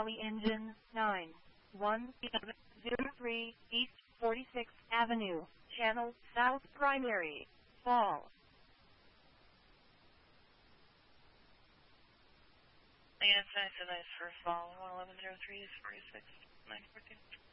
Valley Engine 91703 East 46th Avenue, Channel South Primary, Fall. Again, it's 979 for Fall, 1103 is 46, 914.